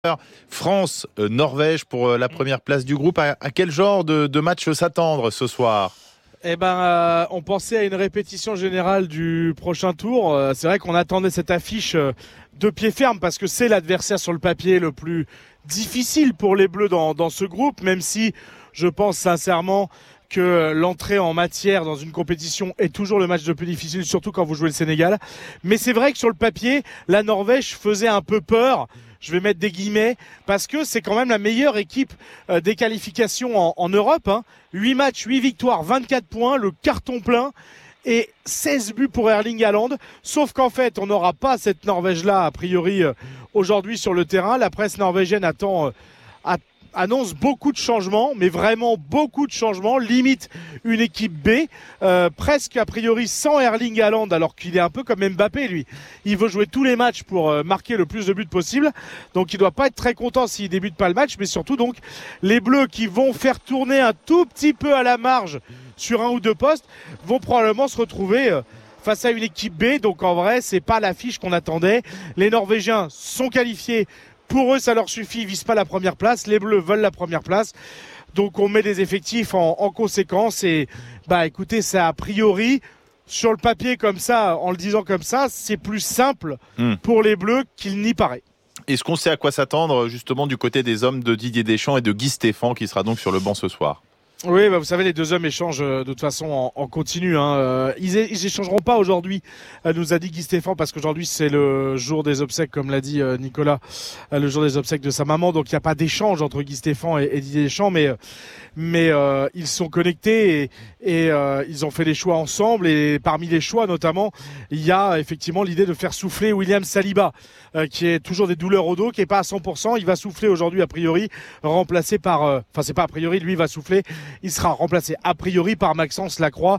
France-Norvège pour la première place du groupe. À quel genre de match s'attendre ce soir ? On pensait à une répétition générale du prochain tour. C'est vrai qu'on attendait cette affiche de pied ferme parce que c'est l'adversaire sur le papier le plus difficile pour les Bleus dans ce groupe, même si je pense sincèrement que l'entrée en matière dans une compétition est toujours le match le plus difficile, surtout quand vous jouez le Sénégal. Mais c'est vrai que sur le papier, la Norvège faisait un peu peur. Je vais mettre des guillemets, parce que c'est quand même la meilleure équipe des qualifications en Europe. 8 matchs, 8 victoires, 24 points, le carton plein et 16 buts pour Erling Haaland. Sauf qu'en fait, on n'aura pas cette Norvège-là, a priori, aujourd'hui sur le terrain. La presse norvégienne annonce beaucoup de changements, mais vraiment beaucoup de changements, limite une équipe B, presque a priori sans Erling Haaland, alors qu'il est un peu comme Mbappé lui. Il veut jouer tous les matchs pour marquer le plus de buts possible, donc il doit pas être très content s'il débute pas le match, mais surtout donc les Bleus qui vont faire tourner un tout petit peu à la marge sur un ou deux postes vont probablement se retrouver face à une équipe B, donc en vrai c'est pas l'affiche qu'on attendait. Les Norvégiens sont qualifiés. Pour eux, ça leur suffit, ils visent pas la première place. Les Bleus veulent la première place. Donc, on met des effectifs en conséquence. Et, écoutez, ça a priori, sur le papier comme ça, en le disant comme ça, c'est plus simple pour les Bleus qu'il n'y paraît. Est-ce qu'on sait à quoi s'attendre, justement, du côté des hommes de Didier Deschamps et de Guy Stéphane, qui sera donc sur le banc ce soir ? Oui, vous savez, les deux hommes échangent de toute façon en continu. Ils échangeront pas aujourd'hui, nous a dit Guy Stéphane, parce qu'aujourd'hui c'est le jour des obsèques, comme l'a dit Nicolas, le jour des obsèques de sa maman. Donc il n'y a pas d'échange entre Guy Stéphane et Didier Deschamps, mais ils sont connectés et ils ont fait les choix ensemble. Et parmi les choix, notamment, il y a effectivement l'idée de faire souffler William Saliba, qui est toujours des douleurs au dos, qui est pas à 100%. Il va souffler aujourd'hui a priori, remplacé par, c'est pas a priori, lui va souffler. Il sera remplacé a priori par Maxence Lacroix,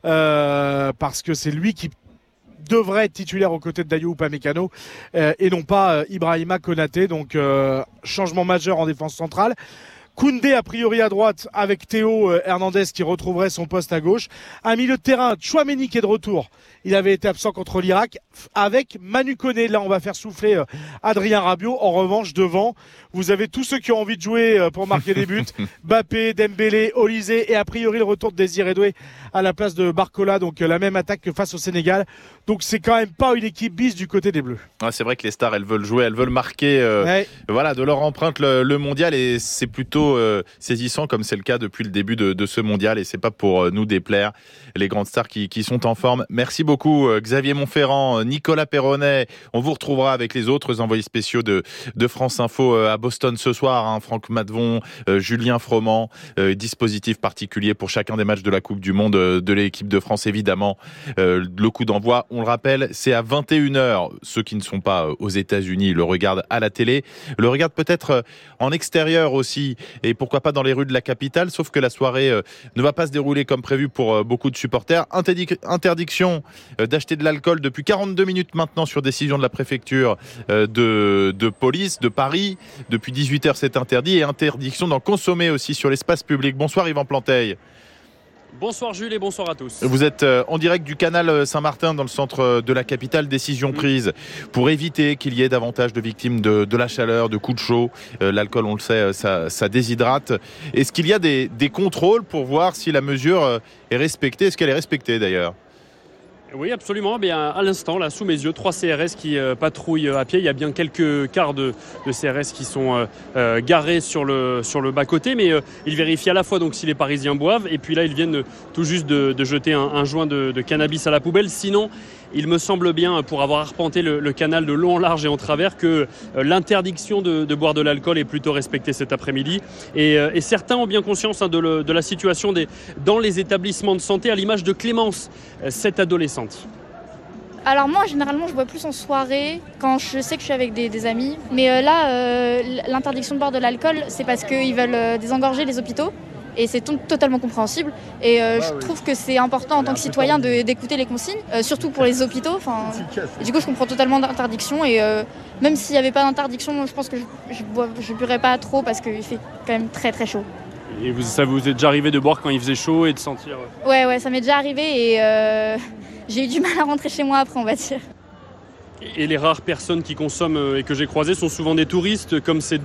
parce que c'est lui qui devrait être titulaire aux côtés de Dayot Upamecano et non pas Ibrahima Konaté. Donc changement majeur en défense centrale. Koundé a priori à droite avec Théo Hernandez qui retrouverait son poste à gauche. Un milieu de terrain, Tchouaméni qui est de retour. Il avait été absent contre l'Irak avec Manu Koné. Là, on va faire souffler Adrien Rabiot. En revanche, devant, vous avez tous ceux qui ont envie de jouer pour marquer des buts. Mbappé, Dembélé, Olise et a priori le retour de Désiré Doué à la place de Barcola. Donc la même attaque que face au Sénégal. Donc c'est quand même pas une équipe bis du côté des Bleus. Ah, c'est vrai que les stars, elles veulent jouer, elles veulent marquer de leur empreinte le mondial, et c'est plutôt saisissant comme c'est le cas depuis le début de ce mondial, et c'est pas pour nous déplaire, les grandes stars qui sont en forme. Merci beaucoup Xavier Montferrand, Nicolas Perronnet. On vous retrouvera avec les autres envoyés spéciaux de France Info à Boston ce soir, Franck Madvon, Julien Froment, dispositif particulier pour chacun des matchs de la Coupe du Monde de l'équipe de France évidemment. Le coup d'envoi, on le rappelle, c'est à 21h. Ceux qui ne sont pas aux États-Unis le regardent à la télé, le regardent peut-être en extérieur aussi, et pourquoi pas dans les rues de la capitale, sauf que la soirée ne va pas se dérouler comme prévu pour beaucoup de supporters. Interdiction d'acheter de l'alcool depuis 42 minutes maintenant sur décision de la préfecture de police de Paris. Depuis 18h c'est interdit, et interdiction d'en consommer aussi sur l'espace public. Bonsoir Yvan Planteil. Bonsoir Jules et bonsoir à tous. Vous êtes en direct du canal Saint-Martin dans le centre de la capitale. Décision prise pour éviter qu'il y ait davantage de victimes de la chaleur, de coups de chaud. L'alcool, on le sait, ça déshydrate. Est-ce qu'il y a des contrôles pour voir si la mesure est respectée ? Est-ce qu'elle est respectée d'ailleurs ? Oui, absolument. À l'instant, là, sous mes yeux, 3 CRS qui patrouillent à pied. Il y a bien quelques quarts de CRS qui sont garés sur le bas-côté, mais ils vérifient à la fois donc si les Parisiens boivent, et puis là, ils viennent tout juste de jeter un joint de cannabis à la poubelle. Sinon, il me semble bien, pour avoir arpenté le canal de long en large et en travers, que l'interdiction de boire de l'alcool est plutôt respectée cet après-midi. Et certains ont bien conscience de la situation dans les établissements de santé, à l'image de Clémence, cette adolescente. Alors moi, généralement, je bois plus en soirée, quand je sais que je suis avec des amis. Mais là, l'interdiction de boire de l'alcool, c'est parce qu'ils veulent désengorger les hôpitaux. Et c'est totalement compréhensible. Et je trouve que c'est important en tant que citoyen d'écouter les consignes, surtout pour les hôpitaux. Du coup, je comprends totalement l'interdiction. Et même s'il n'y avait pas d'interdiction, je pense que je ne buirais pas trop parce qu'il fait quand même très très chaud. Et ça vous est déjà arrivé de boire quand il faisait chaud et de sentir... Ouais, ça m'est déjà arrivé et j'ai eu du mal à rentrer chez moi après, on va dire. Et les rares personnes qui consomment et que j'ai croisées sont souvent des touristes, comme ces